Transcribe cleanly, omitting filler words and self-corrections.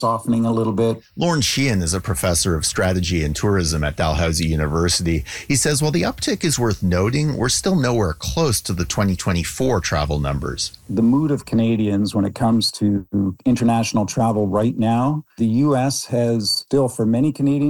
softening a little bit. Lawrence Sheehan is a professor of strategy and tourism at Dalhousie University. He says while the uptick is worth noting, we're still nowhere close to the 2024 travel numbers. The mood of Canadians when it comes to international travel right now, the U.S. has still, for many Canadians,